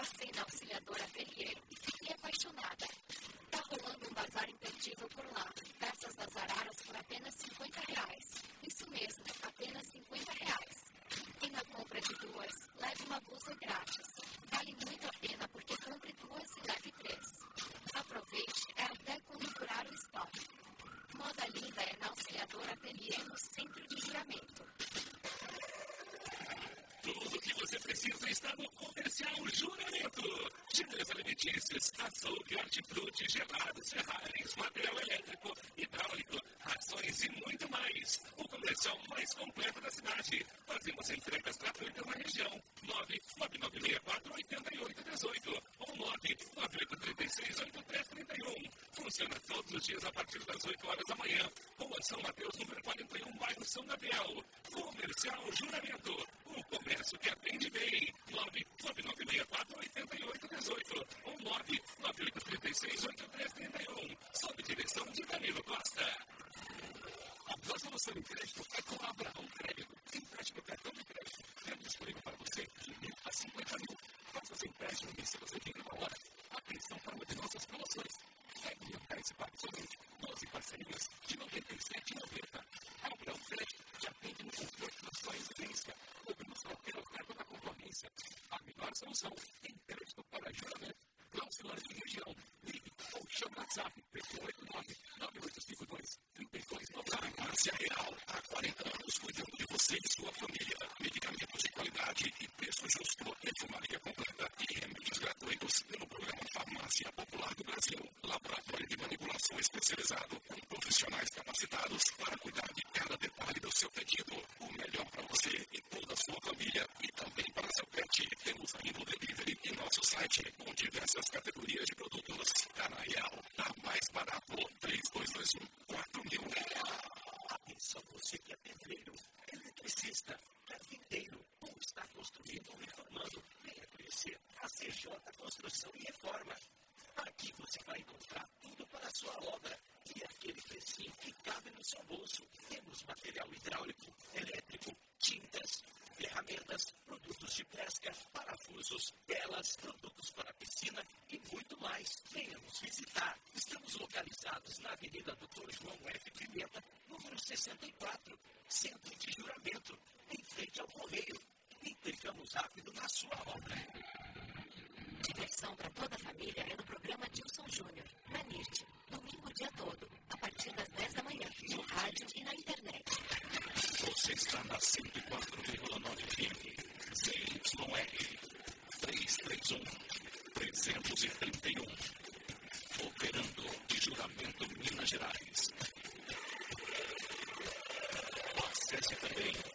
Passei na Auxiliadora Ateliê e fiquei apaixonada. Tá rolando um bazar imperdível por lá. Peças das araras por apenas R$50. Isso mesmo, apenas R$50. E na compra de duas, leve uma blusa grátis. Vale muito a pena porque compre duas e leve três. Aproveite até conjurar o estoque. Moda linda é na Auxiliadora Ateliê, no Centro de Juramento. Tudo o que você precisa está no Comercial Juramento. Gêneros alimentícios, açougue, hortifruti, gelados, ferragens, material elétrico, hidráulico, rações e muito mais. O comercial mais completo da cidade. Fazemos entregas gratuitas na região. 99964-8818 ou 99836-8331. Funciona todos os dias a partir das 8 horas da manhã. Rua São Mateus, número 41, bairro São Gabriel. Comercial Juramento. O comércio que atende bem. 99964-8818 ou 99836-8331. Sob direção de Danilo Costa. A nossa solução de crédito é com a Abraão Crédito. Empréstimo cartão de crédito. Temos disponível para você de 1.000 a 50.000. Faça seu empréstimo e se você tem uma hora. Atenção para uma de nossas promoções. R$1.000 pague somente 12 parcerias de R$97,90. A Abraão Crédito te atende no conforto da sua residência. Cobramos qualquer oferta da concorrência. A melhor solução em crédito para juramento. Cláusulas de região. Ligue ou chame no WhatsApp 889-9852-3290. Farmácia Real. Há 40 anos cuidando de você e sua família. Medicamentos de qualidade e preço justo. Perfumaria completa e remédios gratuitos pelo programa Farmácia Popular do Brasil. Laboratório de manipulação especializado com profissionais capacitados para cuidar de cada detalhe do seu pedido. O melhor para você e toda a sua família e também para seu pet. Temos ainda o delivery em nosso site com diversas categorias de produtos. Canaial, tá mais barato. 3221-4000. Atenção você que é pedreiro, eletricista, carpinteiro ou está construindo ou reformando. Venha conhecer a CJ Construção e Reforma. Aqui você vai encontrar tudo para a sua obra e aquele precinho que cabe no seu bolso. Temos material hidráulico, elétrico, tintas, ferramentas, produtos de pesca, parafusos, telas, produtos para piscina e muito mais. Venha nos visitar. Estamos localizados na Avenida Dr. João F. Pimenta, número 64, Centro de Juramento, em frente ao Correio. Entregamos rápido na sua obra. Diversão para toda a família é no programa Dilson Júnior, na NIRT, domingo o dia todo, a partir das 10 da manhã, no rádio e na internet. Você está na 104,9 FM, ZYR 331-331, operando de Juramento, Minas Gerais. Acesse também